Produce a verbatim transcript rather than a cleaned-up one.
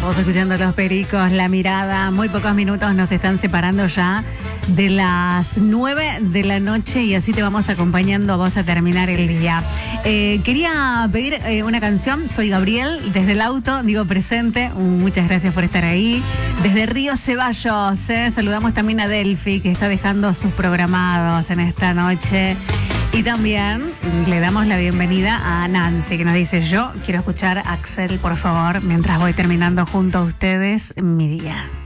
Vamos escuchando Los Pericos, La Mirada. Muy pocos minutos nos están separando ya de las nueve de la noche y así te vamos acompañando a vos a terminar el día. Eh, quería pedir eh, una canción. Soy Gabriel, desde el auto, digo presente. Uh, muchas gracias por estar ahí. Desde Río Ceballos, eh, saludamos también a Delphi, que está dejando sus programados en esta noche. Y también le damos la bienvenida a Nancy, que nos dice: yo quiero escuchar a Axel, por favor, mientras voy terminando junto a ustedes mi día.